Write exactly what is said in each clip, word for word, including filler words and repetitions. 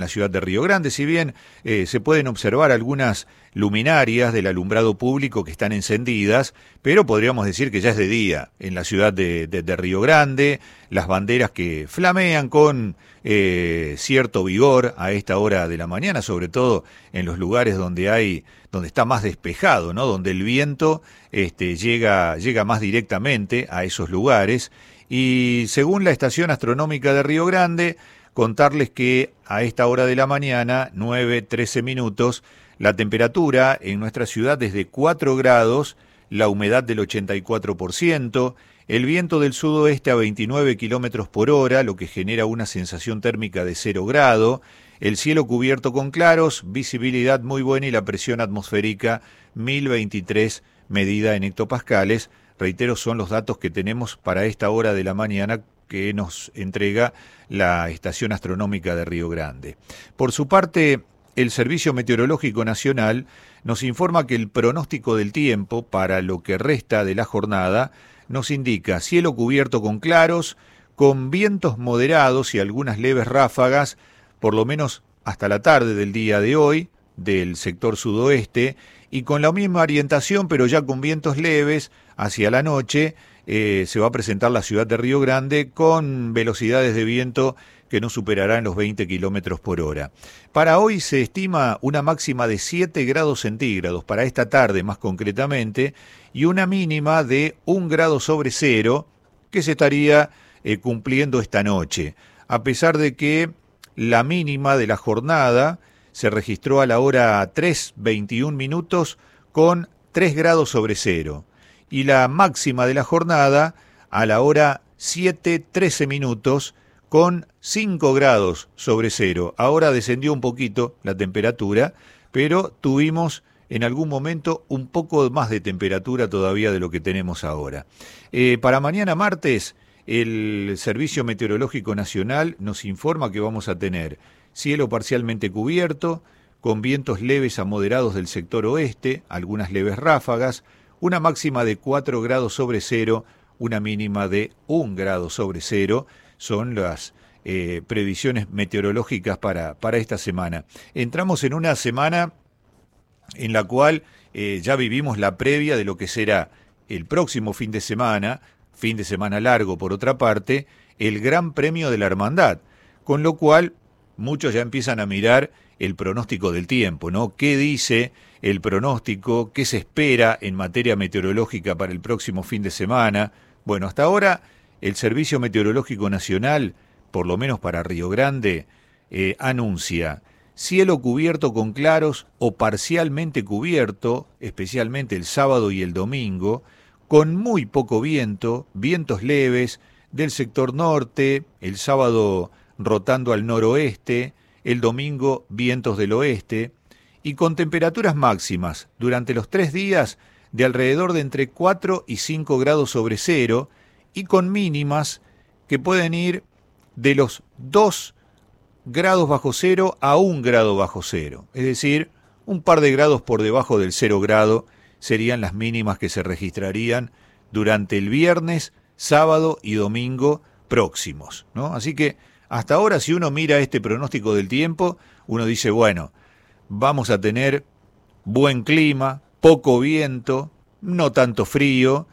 la ciudad de Río Grande, si bien eh, se pueden observar algunas luminarias del alumbrado público que están encendidas, pero podríamos decir que ya es de día en la ciudad de, de, de Río Grande, las banderas que flamean con eh, cierto vigor a esta hora de la mañana, sobre todo en los lugares donde hay, donde está más despejado, ¿no? Donde el viento este, llega, llega más directamente a esos lugares. Y según la Estación Astronómica de Río Grande, contarles que a esta hora de la mañana, nueve trece minutos, la temperatura en nuestra ciudad es de cuatro grados, la humedad del ochenta y cuatro por ciento, el viento del sudoeste a veintinueve kilómetros por hora, lo que genera una sensación térmica de cero grado, el cielo cubierto con claros, visibilidad muy buena y la presión atmosférica mil veintitrés medida en hectopascales. Reitero, son los datos que tenemos para esta hora de la mañana que nos entrega la Estación Astronómica de Río Grande. Por su parte, el Servicio Meteorológico Nacional nos informa que el pronóstico del tiempo para lo que resta de la jornada nos indica cielo cubierto con claros, con vientos moderados y algunas leves ráfagas, por lo menos hasta la tarde del día de hoy, del sector sudoeste, y con la misma orientación, pero ya con vientos leves, hacia la noche, eh, se va a presentar la ciudad de Río Grande con velocidades de viento que no superarán los veinte kilómetros por hora. Para hoy se estima una máxima de siete grados centígrados, para esta tarde más concretamente, y una mínima de un grado sobre cero, que se estaría eh, cumpliendo esta noche, a pesar de que la mínima de la jornada se registró a la hora tres veintiún minutos con tres grados sobre cero, y la máxima de la jornada a la hora siete trece minutos con cinco grados sobre cero. Ahora descendió un poquito la temperatura, pero tuvimos en algún momento un poco más de temperatura todavía de lo que tenemos ahora. Eh, para mañana martes, el Servicio Meteorológico Nacional nos informa que vamos a tener cielo parcialmente cubierto, con vientos leves a moderados del sector oeste, algunas leves ráfagas, una máxima de cuatro grados sobre cero, una mínima de un grado sobre cero, son las eh, previsiones meteorológicas para, para esta semana. Entramos en una semana en la cual eh, ya vivimos la previa de lo que será el próximo fin de semana, fin de semana largo por otra parte, el Gran Premio de la Hermandad, con lo cual muchos ya empiezan a mirar el pronóstico del tiempo, ¿no? ¿Qué dice el pronóstico? ¿Qué se espera en materia meteorológica para el próximo fin de semana? Bueno, hasta ahora el Servicio Meteorológico Nacional, por lo menos para Río Grande, eh, anuncia cielo cubierto con claros o parcialmente cubierto, especialmente el sábado y el domingo, con muy poco viento, vientos leves del sector norte, el sábado rotando al noroeste, el domingo vientos del oeste, y con temperaturas máximas durante los tres días de alrededor de entre cuatro y cinco grados sobre cero, y con mínimas que pueden ir de los dos grados bajo cero a un grado bajo cero, es decir, un par de grados por debajo del cero grado serían las mínimas que se registrarían durante el viernes, sábado y domingo próximos, ¿no? Así que hasta ahora, si uno mira este pronóstico del tiempo, uno dice, bueno, vamos a tener buen clima, poco viento, no tanto frío,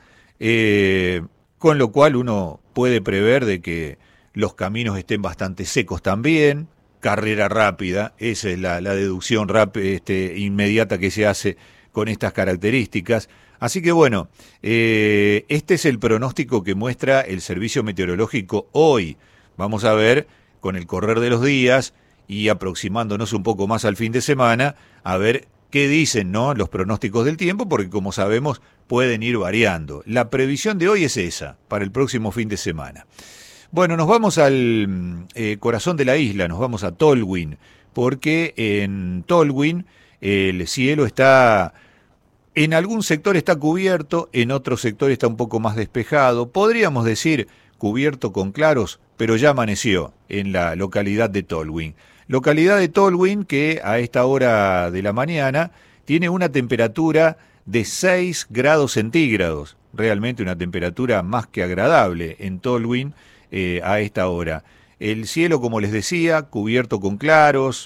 eh, con lo cual uno puede prever de que los caminos estén bastante secos también, carrera rápida, esa es la, la deducción rápida, este, inmediata que se hace con estas características. Así que bueno, eh, este es el pronóstico que muestra el Servicio Meteorológico hoy. Vamos a ver, con el correr de los días y aproximándonos un poco más al fin de semana, a ver qué dicen, ¿no?, los pronósticos del tiempo, porque como sabemos pueden ir variando. La previsión de hoy es esa, para el próximo fin de semana. Bueno, nos vamos al eh, corazón de la isla, nos vamos a Tolwyn, porque en Tolwyn el cielo está, en algún sector está cubierto, en otro sector está un poco más despejado, podríamos decir cubierto con claros, pero ya amaneció en la localidad de Tolwyn. Localidad de Tolwyn que a esta hora de la mañana tiene una temperatura de seis grados centígrados, realmente una temperatura más que agradable en Tolwyn eh, a esta hora. El cielo, como les decía, cubierto con claros,